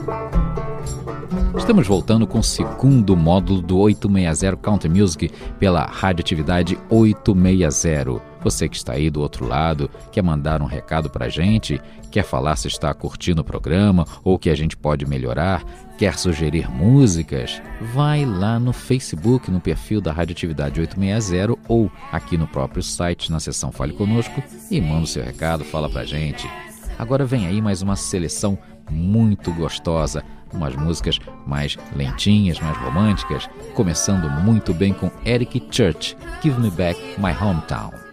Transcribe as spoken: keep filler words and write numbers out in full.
Estamos voltando com o segundo módulo do oitocentos e sessenta Country Music pela Radioatividade oitocentos e sessenta. Você que está aí do outro lado, quer mandar um recado para a gente, quer falar se está curtindo o programa ou que a gente pode melhorar, quer sugerir músicas, vai lá no Facebook, no perfil da Radioatividade oitocentos e sessenta ou aqui no próprio site, na seção Fale Conosco e manda o seu recado, fala para a gente. Agora vem aí mais uma seleção muito gostosa, umas músicas mais lentinhas, mais românticas, começando muito bem com Eric Church, Give Me Back My Hometown.